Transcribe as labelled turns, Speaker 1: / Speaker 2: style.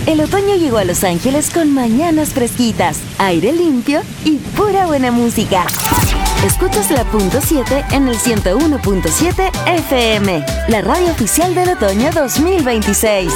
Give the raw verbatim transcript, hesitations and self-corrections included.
Speaker 1: El otoño llegó a Los Ángeles con mañanas fresquitas, aire limpio y pura buena música. Escuchas la punto siete en el ciento uno punto siete F M, la radio oficial del otoño dos mil veintiséis.